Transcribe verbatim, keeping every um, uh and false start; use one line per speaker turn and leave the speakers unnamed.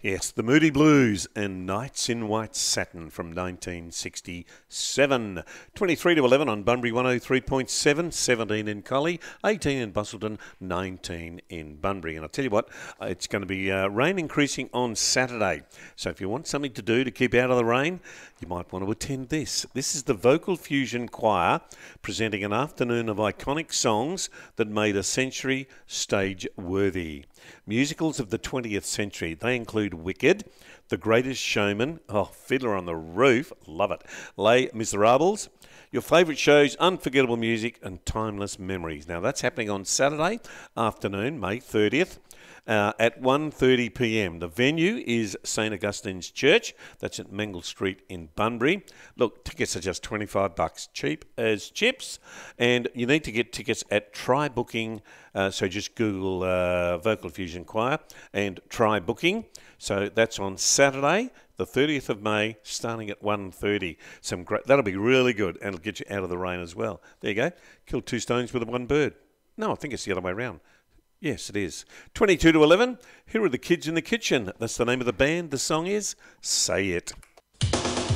Yes, the Moody Blues and Nights in White Satin from nineteen sixty-seven. twenty-three to eleven on Bunbury one oh three point seven, seventeen in Collie, eighteen in Busselton, nineteen in Bunbury. And I'll tell you what, it's going to be uh, rain increasing on Saturday. So if you want something to do to keep out of the rain, you might want to attend this. This is the Vocal Fusion Choir presenting an afternoon of iconic songs that made a century stage worthy. Musicals of the twentieth century. They include Wicked, The Greatest Showman, oh, Fiddler on the Roof, love it, Les Miserables, your favourite shows, unforgettable music and timeless memories. Now that's happening on Saturday afternoon, May thirtieth. Uh, at one thirty p m. The venue is Saint Augustine's Church. That's at Mengle Street in Bunbury. Look, tickets are just twenty-five bucks, cheap as chips. And you need to get tickets at Try Booking. Uh, so just Google uh, Vocal Fusion Choir and Try Booking. So that's on Saturday, the thirtieth of May, starting at one thirty. Some great, that'll be really good, and it'll get you out of the rain as well. There you go. Kill two stones with one bird. No, I think it's the other way around. Yes, it is. twenty-two to eleven, here are the Kids in the Kitchen. That's the name of the band. The song is Say It.